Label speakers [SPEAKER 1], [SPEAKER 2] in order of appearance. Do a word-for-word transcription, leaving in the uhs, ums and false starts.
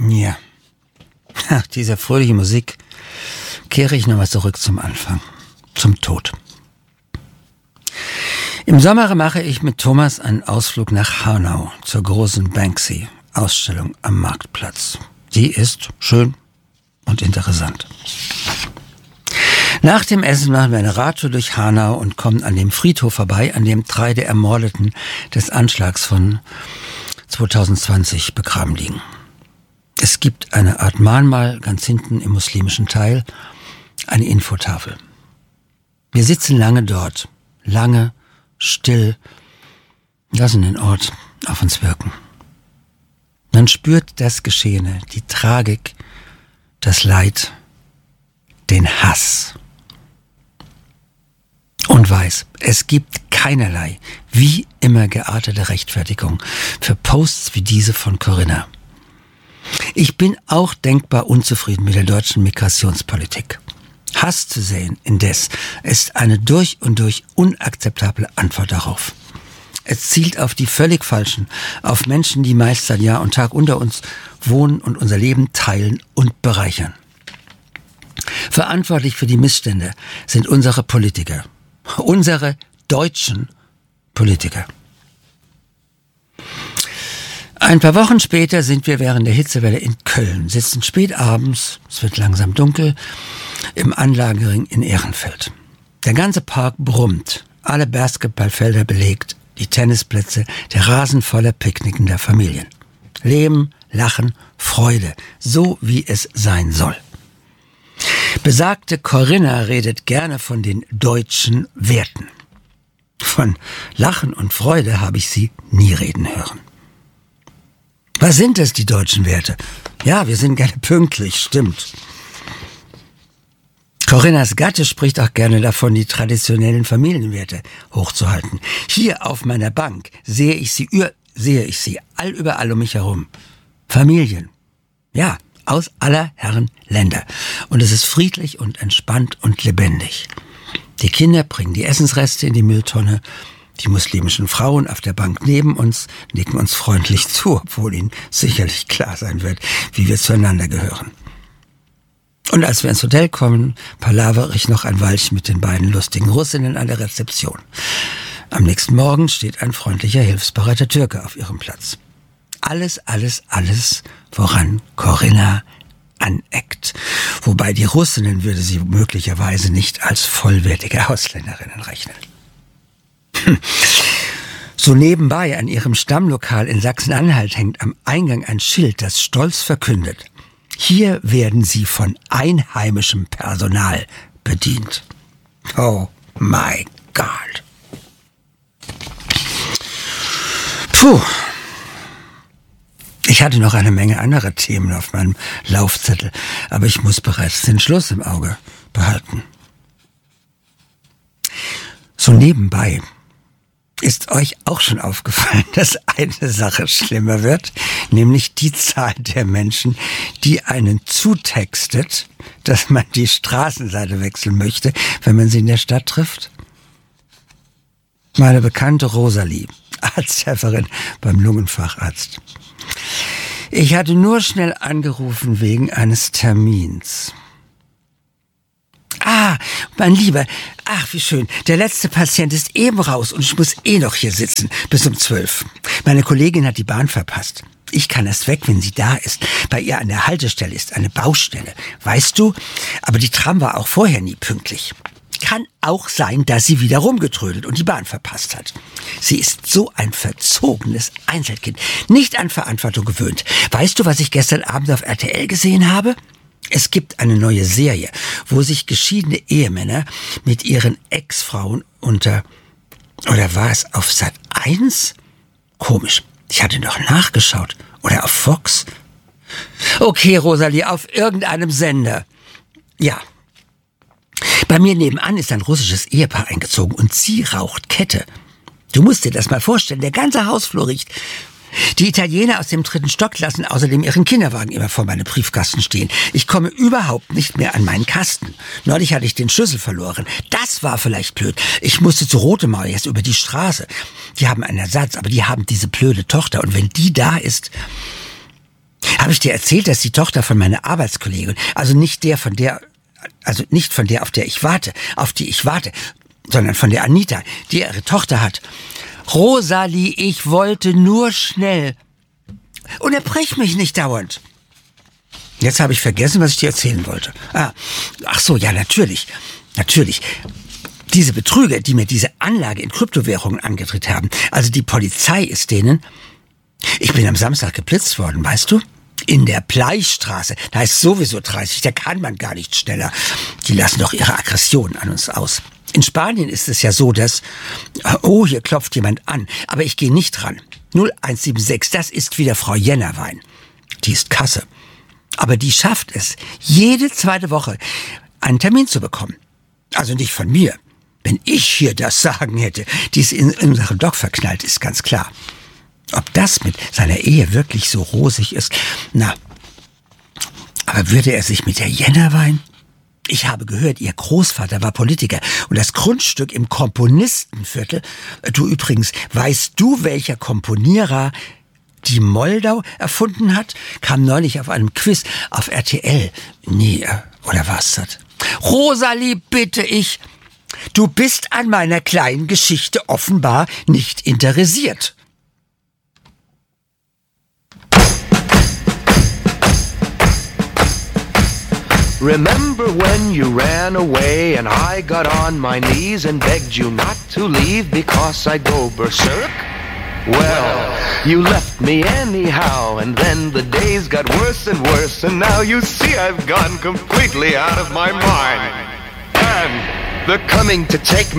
[SPEAKER 1] Ja. Nach dieser fröhlichen Musik kehre ich nochmal zurück zum Anfang, zum Tod. Im Sommer mache ich mit Thomas einen Ausflug nach Hanau zur großen Banksy-Ausstellung am Marktplatz. Die ist schön und interessant. Nach dem Essen machen wir eine Radtour durch Hanau und kommen an dem Friedhof vorbei, an dem drei der Ermordeten des Anschlags von zwanzig zwanzig begraben liegen. Es gibt eine Art Mahnmal ganz hinten im muslimischen Teil, eine Infotafel. Wir sitzen lange dort, lange, still, lassen den Ort auf uns wirken. Man spürt das Geschehene, die Tragik, das Leid, den Hass. Und weiß, es gibt keinerlei, wie immer geartete Rechtfertigung für Posts wie diese von Corinna. Ich bin auch denkbar unzufrieden mit der deutschen Migrationspolitik. Hass zu sehen, indes, ist eine durch und durch unakzeptable Antwort darauf. Es zielt auf die völlig Falschen, auf Menschen, die meist seit Jahr und Tag unter uns wohnen und unser Leben teilen und bereichern. Verantwortlich für die Missstände sind unsere Politiker, unsere deutschen Politiker. Ein paar Wochen später sind wir während der Hitzewelle in Köln, sitzen spät abends, es wird langsam dunkel, im Anlagering in Ehrenfeld. Der ganze Park brummt, alle Basketballfelder belegt, die Tennisplätze, der Rasen voller picknickender Familien. Leben, Lachen, Freude, so wie es sein soll. Besagte Corinna redet gerne von den deutschen Werten. Von Lachen und Freude habe ich sie nie reden hören. Was sind es, die deutschen Werte? Ja, wir sind gerne pünktlich, stimmt. Corinnas Gatte spricht auch gerne davon, die traditionellen Familienwerte hochzuhalten. Hier auf meiner Bank sehe ich sie, sehe ich sie allüberall um mich herum. Familien. Ja, aus aller Herren Länder. Und es ist friedlich und entspannt und lebendig. Die Kinder bringen die Essensreste in die Mülltonne. Die muslimischen Frauen auf der Bank neben uns nicken uns freundlich zu, obwohl ihnen sicherlich klar sein wird, wie wir zueinander gehören. Und als wir ins Hotel kommen, palavere ich noch ein Weilchen mit den beiden lustigen Russinnen an der Rezeption. Am nächsten Morgen steht ein freundlicher, hilfsbereiter Türke auf ihrem Platz. Alles, alles, alles, woran Corinna aneckt. Wobei die Russinnen würde sie möglicherweise nicht als vollwertige Ausländerinnen rechnen. So nebenbei an ihrem Stammlokal in Sachsen-Anhalt hängt am Eingang ein Schild, das stolz verkündet: Hier werden sie von einheimischem Personal bedient. Oh my God. Puh. Ich hatte noch eine Menge anderer Themen auf meinem Laufzettel, aber ich muss bereits den Schluss im Auge behalten. So nebenbei. Ist euch auch schon aufgefallen, dass eine Sache schlimmer wird, nämlich die Zahl der Menschen, die einen zutextet, dass man die Straßenseite wechseln möchte, wenn man sie in der Stadt trifft? Meine bekannte Rosalie, Arzthelferin beim Lungenfacharzt. Ich hatte nur schnell angerufen wegen eines Termins. Ah, mein Lieber, ach wie schön, der letzte Patient ist eben raus und ich muss eh noch hier sitzen, bis um zwölf. Meine Kollegin hat die Bahn verpasst. Ich kann erst weg, wenn sie da ist. Bei ihr an der Haltestelle ist eine Baustelle, weißt du? Aber die Tram war auch vorher nie pünktlich. Kann auch sein, dass sie wieder rumgetrödelt und die Bahn verpasst hat. Sie ist so ein verzogenes Einzelkind, nicht an Verantwortung gewöhnt. Weißt du, was ich gestern Abend auf R T L gesehen habe? Es gibt eine neue Serie, wo sich geschiedene Ehemänner mit ihren Ex-Frauen unter... Oder war es auf Sat eins? Komisch, ich hatte noch nachgeschaut. Oder auf Fox? Okay, Rosalie, auf irgendeinem Sender. Ja. Bei mir nebenan ist ein russisches Ehepaar eingezogen und sie raucht Kette. Du musst dir das mal vorstellen, der ganze Hausflur riecht... Die Italiener aus dem dritten Stock lassen außerdem ihren Kinderwagen immer vor meinem Briefkasten stehen. Ich komme überhaupt nicht mehr an meinen Kasten. Neulich hatte ich den Schlüssel verloren. Das war vielleicht blöd. Ich musste zu Rote Mauer erst über die Straße. Die haben einen Ersatz, aber die haben diese blöde Tochter. Und wenn die da ist... Habe ich dir erzählt, dass die Tochter von meiner Arbeitskollegin, also nicht der von der, also nicht von der, auf der ich warte, auf die ich warte, sondern von der Anita, die ihre Tochter hat. Rosalie, ich wollte nur schnell. Unterbrech mich nicht dauernd. Jetzt habe ich vergessen, was ich dir erzählen wollte. Ah, ach so, ja, natürlich. Natürlich. Diese Betrüger, die mir diese Anlage in Kryptowährungen angedreht haben, also die Polizei ist denen... Ich bin am Samstag geblitzt worden, weißt du? In der Bleichstraße. Da ist sowieso dreißig, da kann man gar nicht schneller. Die lassen doch ihre Aggressionen an uns aus. In Spanien ist es ja so, dass... Oh, hier klopft jemand an, aber ich gehe nicht ran. null eins sieben sechs, das ist wieder Frau Jennerwein. Die ist Kasse. Aber die schafft es, jede zweite Woche einen Termin zu bekommen. Also nicht von mir. Wenn ich hier das Sagen hätte, die ist in unseren Doc verknallt, ist ganz klar. Ob das mit seiner Ehe wirklich so rosig ist, na, aber würde er sich mit der Jennerwein? Ich habe gehört, ihr Großvater war Politiker und das Grundstück im Komponistenviertel, du übrigens, weißt du, welcher Komponierer die Moldau erfunden hat? Kam neulich auf einem Quiz auf R T L. Nee, oder was das? Rosalie, bitte ich, du bist an meiner kleinen Geschichte offenbar nicht interessiert.
[SPEAKER 2] Remember when you ran away and I got on my knees and begged you not to leave because I'd go berserk? Well, you left me anyhow, and then the days got worse and worse, and now you see I've gone completely out of my mind. And they're coming to take me